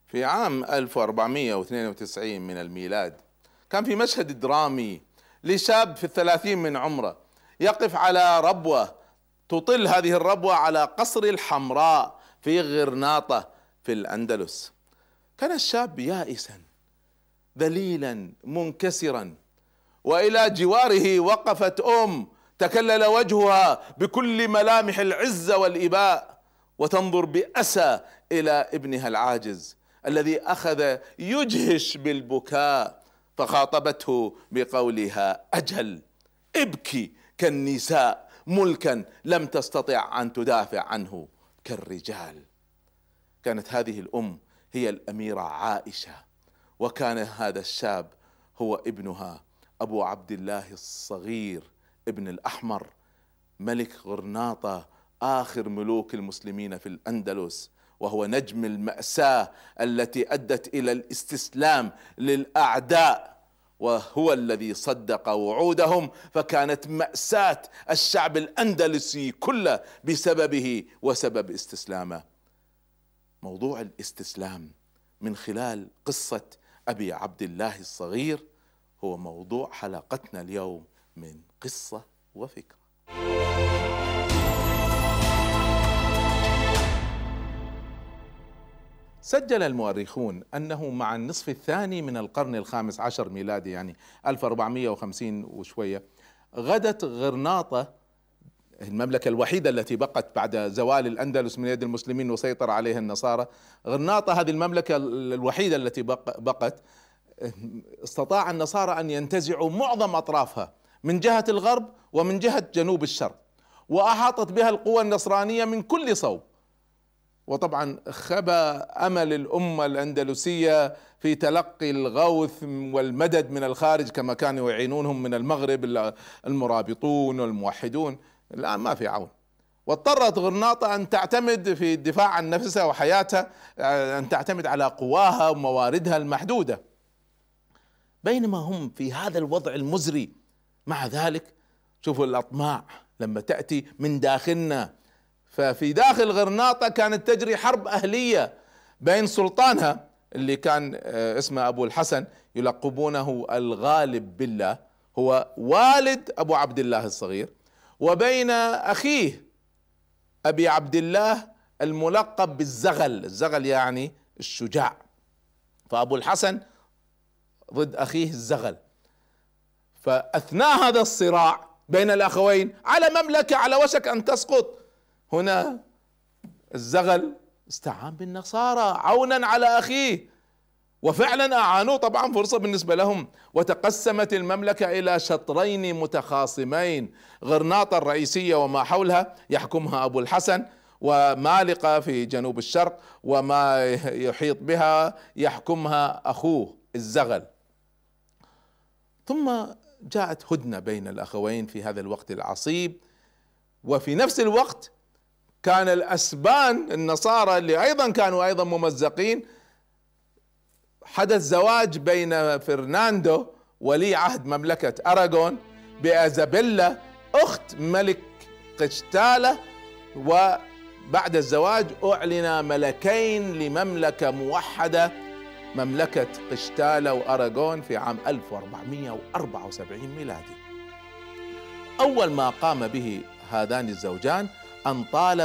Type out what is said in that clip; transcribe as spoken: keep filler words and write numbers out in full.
في عام ألف وأربعمائة واثنين وتسعين من الميلاد كان في مشهد درامي لشاب في الثلاثين من عمره يقف على ربوة تطل هذه الربوة على قصر الحمراء في غرناطة في الأندلس. كان الشاب يائسا ذليلا منكسرا، وإلى جواره وقفت أم تكلل وجهها بكل ملامح العزة والإباء وتنظر بأسى إلى ابنها العاجز الذي أخذ يجهش بالبكاء، فخاطبته بقولها: أجل ابكي كالنساء، ملكا لم تستطع أن تدافع عنه كالرجال. كانت هذه الأم هي الأميرة عائشة، وكان هذا الشاب هو ابنها أبو عبد الله الصغير ابن الأحمر ملك غرناطة آخر ملوك المسلمين في الأندلس، وهو نجم المأساة التي أدت إلى الاستسلام للأعداء، وهو الذي صدق وعودهم، فكانت مأساة الشعب الأندلسي كله بسببه وسبب استسلامه. موضوع الاستسلام من خلال قصة أبي عبد الله الصغير هو موضوع حلقتنا اليوم من قصة وفكرة. سجل المؤرخون أنه مع النصف الثاني من القرن الخامس عشر ميلادي، يعني ألف وأربعمائة وخمسين وشوية، غدت غرناطة، المملكة الوحيدة التي بقت بعد زوال الأندلس من يد المسلمين وسيطر عليها النصارى. غرناطة هذه المملكة الوحيدة التي بقت، استطاع النصارى أن ينتزعوا معظم أطرافها من جهة الغرب ومن جهة جنوب الشرق، وأحاطت بها القوى النصرانية من كل صوب. وطبعا خبى أمل الأمة الأندلسية في تلقي الغوث والمدد من الخارج كما كانوا يعينونهم من المغرب المرابطون والموحدون. الآن ما في عون، واضطرت غرناطة أن تعتمد في الدفاع عن نفسها وحياتها، أن تعتمد على قواها ومواردها المحدودة. بينما هم في هذا الوضع المزري، مع ذلك شوفوا الأطماع لما تأتي من داخلنا. ففي داخل غرناطة كانت تجري حرب أهلية بين سلطانها اللي كان اسمه أبو الحسن يلقبونه الغالب بالله، هو والد أبو عبد الله الصغير، وبين أخيه أبي عبد الله الملقب بالزغل. الزغل يعني الشجاع، فأبو الحسن ضد أخيه الزغل. فأثناء هذا الصراع بين الأخوين على مملكة على وشك أن تسقط، هنا الزغل استعان بالنصارى عونا على أخيه، وفعلا أعانوه، طبعا فرصة بالنسبة لهم، وتقسمت المملكة إلى شطرين متخاصمين. غرناطة الرئيسية وما حولها يحكمها أبو الحسن، ومالقة في جنوب الشرق وما يحيط بها يحكمها أخوه الزغل. ثم جاءت هدنة بين الأخوين في هذا الوقت العصيب، وفي نفس الوقت كان الأسبان النصارى اللي أيضا كانوا أيضا ممزقين، حدث زواج بين فرناندو ولي عهد مملكة أراغون بأزابيلا أخت ملك قشتالة، وبعد الزواج أعلن ملكين لمملكة موحدة، مملكة قشتالة وأراغون، في عام ألف وأربعمائة وأربعة وسبعين ميلادي. أول ما قام به هذان الزوجان أن طال